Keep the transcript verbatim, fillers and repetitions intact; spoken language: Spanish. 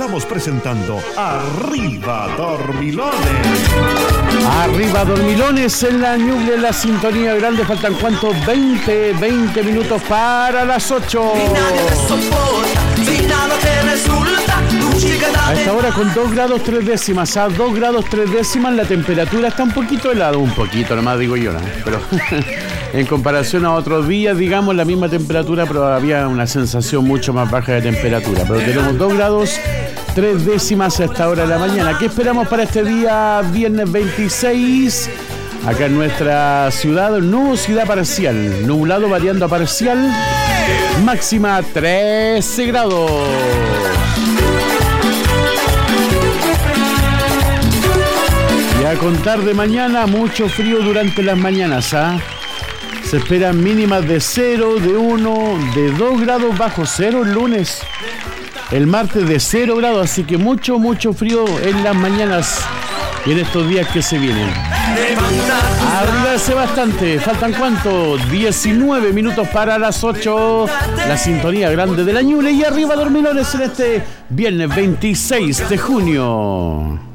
Estamos presentando Arriba Dormilones. Arriba Dormilones en la Ñuble, la sintonía grande. Faltan cuántos, veinte, veinte minutos para las ocho. A esta hora con dos grados tres décimas, a dos grados tres décimas la temperatura está un poquito helada, un poquito nomás digo yo, ¿no? Pero en comparación a otros días, digamos, la misma temperatura, pero había una sensación mucho más baja de temperatura. Pero tenemos dos grados tres décimas a esta hora de la mañana. ¿Qué esperamos para este día viernes veintiséis? Acá en nuestra ciudad, nubosidad parcial, nublado variando a parcial, máxima trece grados. Y a contar de mañana, mucho frío durante las mañanas, ¿ah? Se esperan mínimas de cero, de uno, de dos grados bajo cero el lunes. El martes de cero grados, así que mucho, mucho frío en las mañanas y en estos días que se vienen. Abrigarse bastante. ¿Faltan cuánto? diecinueve minutos para las ocho. La sintonía grande de la Ñuble y Arriba Dormilones en este viernes veintiséis de junio.